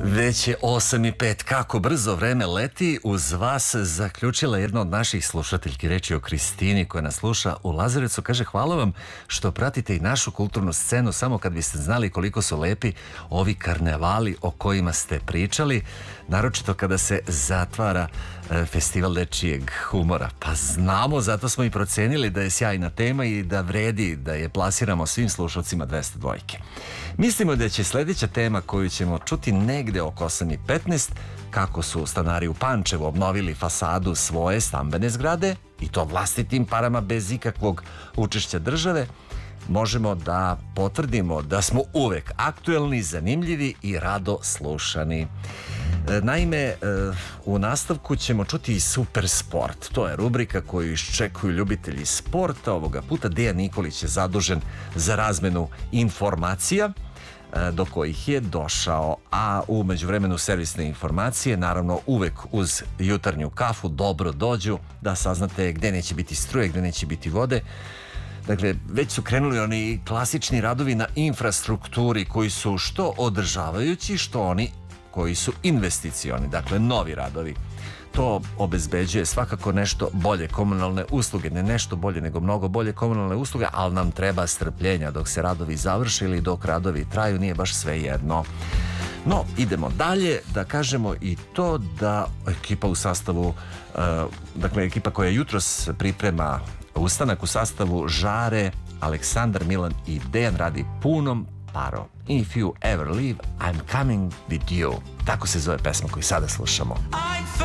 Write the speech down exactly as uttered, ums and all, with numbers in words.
Već je osam i pet, kako brzo vreme leti. Uz vas zaključila jedna od naših slušateljki, reč je o Kristini koja nas sluša u Lazarevcu. Kaže, hvala vam što pratite i našu kulturnu scenu, samo kad biste znali koliko su lepi ovi karnevali o kojima ste pričali, naročito kada se zatvara e, festival dečijeg humora. Pa znamo, zato smo i procenili da je sjajna tema i da vredi da je plasiramo svim slušalcima dvesta dvojke. Mislimo da će sljedeća tema koju ćemo čuti negde oko osam i petnaest, kako su stanari u Pančevu obnovili fasadu svoje stambene zgrade i to vlastitim parama bez ikakvog učešća države, možemo da potvrdimo da smo uvek aktuelni, zanimljivi i rado slušani. Naime, u nastavku ćemo čuti i Super sport. To je rubrika koju iščekuju ljubitelji sporta. Ovoga puta Dejan Nikolić je zadužen za razmenu informacija do kojih je došao, a u međuvremenu servisne informacije, naravno uvek uz jutarnju kafu, dobro dođu da saznate gde neće biti struje, gde neće biti vode. Dakle, već su krenuli oni klasični radovi na infrastrukturi koji su što održavajući, što oni koji su investicioni, dakle novi radovi. To obezbeđuje svakako nešto bolje komunalne usluge, ne nešto bolje nego mnogo bolje komunalne usluge, ali nam treba strpljenja dok se radovi završe ili dok radovi traju, nije baš sve jedno. No, idemo dalje, da kažemo i to da ekipa u sastavu, uh, dakle ekipa koja jutros priprema ustanak u sastavu Žare, Aleksandar, Milan i Dejan radi punom parom. If you ever leave, I'm coming with you. Tako se zove pesma koju sada slušamo.